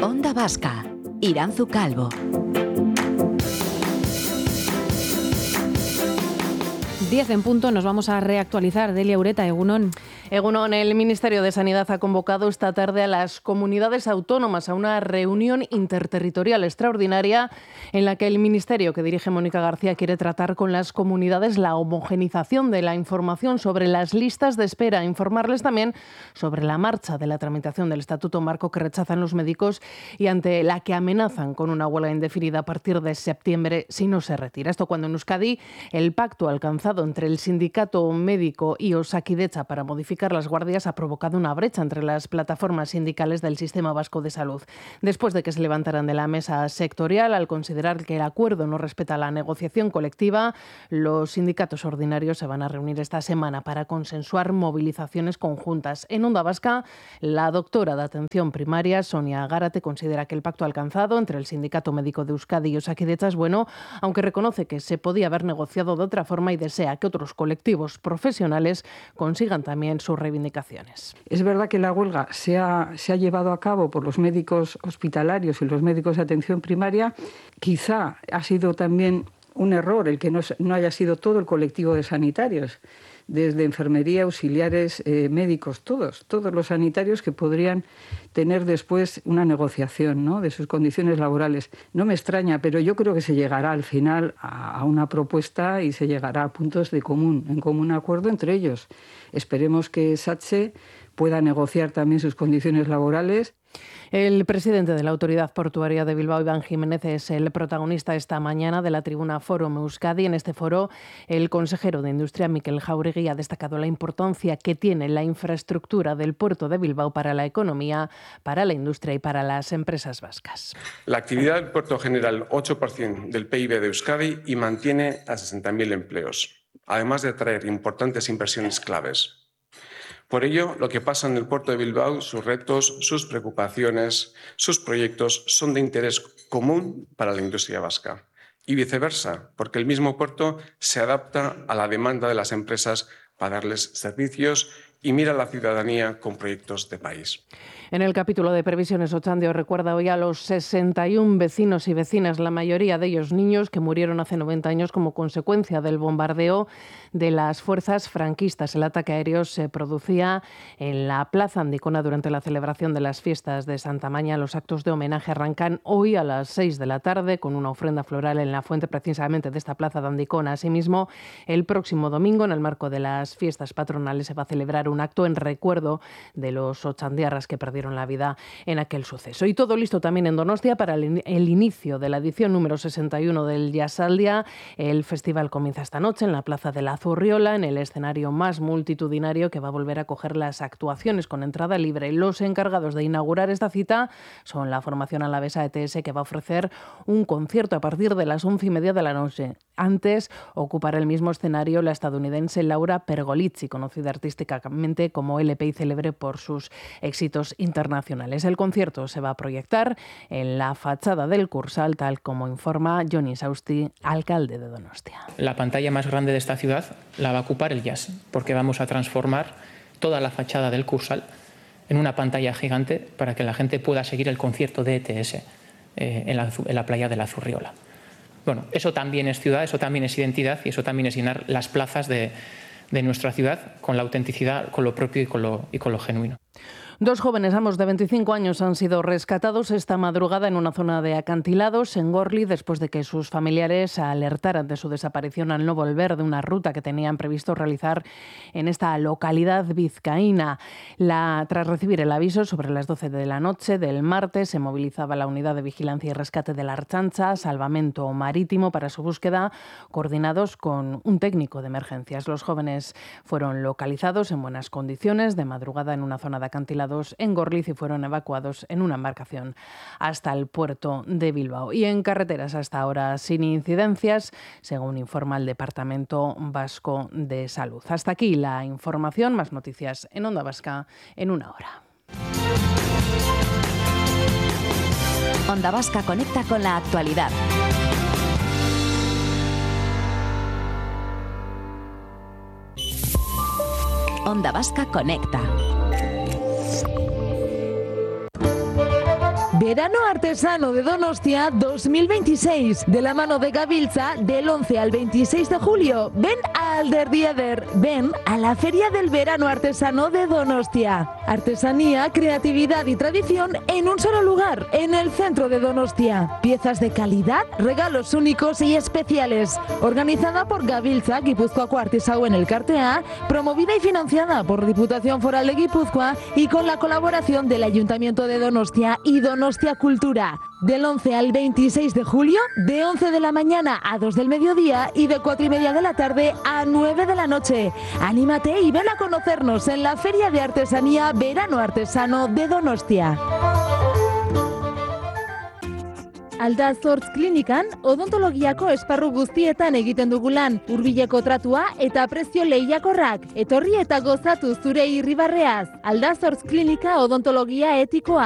Onda Vasca, Iranzu Calvo. 10 en punto, nos vamos a reactualizar. Delia Ureta, Egunon. Egunon, el Ministerio de Sanidad ha convocado esta tarde a las comunidades autónomas a una reunión interterritorial extraordinaria en la que el Ministerio que dirige Mónica García quiere tratar con las comunidades la homogenización de la información sobre las listas de espera, informarles también sobre la marcha de la tramitación del Estatuto Marco que rechazan los médicos y ante la que amenazan con una huelga indefinida a partir de septiembre si no se retira. Esto cuando en Euskadi el pacto alcanzado entre el sindicato médico y Osakidetza para modificar las guardias ha provocado una brecha entre las plataformas sindicales del Sistema Vasco de Salud. Después de que se levantaran de la mesa sectorial, al considerar que el acuerdo no respeta la negociación colectiva, los sindicatos ordinarios se van a reunir esta semana para consensuar movilizaciones conjuntas. En Onda Vasca, la doctora de Atención Primaria, Sonia Gárate, considera que el pacto alcanzado entre el Sindicato Médico de Euskadi y Osakidetza es bueno, aunque reconoce que se podía haber negociado de otra forma y desea que otros colectivos profesionales consigan también sus reivindicaciones. Es verdad que la huelga se ha llevado a cabo por los médicos hospitalarios y los médicos de atención primaria. Quizá ha sido también un error el que no haya sido todo el colectivo de sanitarios, desde enfermería, auxiliares, médicos, todos los sanitarios que podrían tener después una negociación, ¿no?, de sus condiciones laborales. No me extraña, pero yo creo que se llegará al final a una propuesta y se llegará a puntos en común acuerdo entre ellos. Esperemos que SATSE pueda negociar también sus condiciones laborales. El presidente de la Autoridad Portuaria de Bilbao, Iván Jiménez, es el protagonista esta mañana de la tribuna Fórum Euskadi. En este foro, el consejero de Industria, Mikel Jáuregui, ha destacado la importancia que tiene la infraestructura del puerto de Bilbao para la economía, para la industria y para las empresas vascas. La actividad del puerto genera el 8% del PIB de Euskadi y mantiene a 60.000 empleos, además de atraer importantes inversiones claves. Por ello, lo que pasa en el puerto de Bilbao, sus retos, sus preocupaciones, sus proyectos son de interés común para la industria vasca. Y viceversa, porque el mismo puerto se adapta a la demanda de las empresas para darles servicios y mira a la ciudadanía con proyectos de país. En el capítulo de previsiones, Otxandio recuerda hoy a los 61 vecinos y vecinas, la mayoría de ellos niños, que murieron hace 90 años como consecuencia del bombardeo de las fuerzas franquistas. El ataque aéreo se producía en la Plaza Andicona durante la celebración de las fiestas de Santa Maña. Los actos de homenaje arrancan hoy a las 6 de la tarde con una ofrenda floral en la fuente precisamente de esta Plaza de Andicona. Asimismo, el próximo domingo, en el marco de las fiestas patronales, se va a celebrar un acto en recuerdo de los otxandiarras que perdieron la vida en aquel suceso. Y todo listo también en Donostia para el inicio de la edición número 61 del Jazzaldia. El festival comienza esta noche en la Plaza de la Zurriola, en el escenario más multitudinario que va a volver a acoger las actuaciones con entrada libre. Los encargados de inaugurar esta cita son la formación alavesa ETS, que va a ofrecer un concierto a partir de las 11:30 de la noche. Antes ocupará el mismo escenario la estadounidense Laura Pergolizzi, conocida artísticamente como LP y célebre por sus éxitos internacionales. El concierto se va a proyectar en la fachada del Cursal, tal como informa Johnny Sausti, alcalde de Donostia. La pantalla más grande de esta ciudad la va a ocupar el jazz, porque vamos a transformar toda la fachada del Cursal en una pantalla gigante para que la gente pueda seguir el concierto de ETS en la playa de la Zurriola. Bueno, eso también es ciudad, eso también es identidad y eso también es llenar las plazas de nuestra ciudad con la autenticidad, con lo propio y con lo genuino. Dos jóvenes, ambos de 25 años, han sido rescatados esta madrugada en una zona de acantilados en Gorli después de que sus familiares alertaran de su desaparición al no volver de una ruta que tenían previsto realizar en esta localidad vizcaína. Tras recibir el aviso, sobre las 12 de la noche del martes, se movilizaba la unidad de vigilancia y rescate de la Archancha, Salvamento Marítimo, para su búsqueda, coordinados con un técnico de emergencias. Los jóvenes fueron localizados en buenas condiciones de madrugada en una zona de acantilados en Gorliz y fueron evacuados en una embarcación hasta el puerto de Bilbao. Y en carreteras hasta ahora sin incidencias, según informa el Departamento Vasco de Salud. Hasta aquí la información, más noticias en Onda Vasca en una hora. Onda Vasca conecta con la actualidad. Onda Vasca conecta. Verano Artesano de Donostia 2026, de la mano de Gabiltza, del 11 al 26 de julio. Ven a Alderdieder, ven a la Feria del Verano Artesano de Donostia. Artesanía, creatividad y tradición en un solo lugar, en el centro de Donostia. Piezas de calidad, regalos únicos y especiales. Organizada por Gabiltza, Gipuzkoako Artisauen Elkartea, promovida y financiada por Diputación Foral de Guipúzcoa y con la colaboración del Ayuntamiento de Donostia y Donostia Cultura. Del 11 al 26 de julio, de 11 de la mañana a 2 del mediodía y de 4:30 de la tarde a 9 de la noche. Anímate y ven a conocernos en la Feria de Artesanía Verano Artesano de Donostia. Aldazortz klinikan odontologiako esparru guztietan egiten dugu lan, hurbileko tratua eta prezio lehiakorrak. Etorri eta gozatu zure irribarreaz. Aldazortz klinika odontologia etikoa.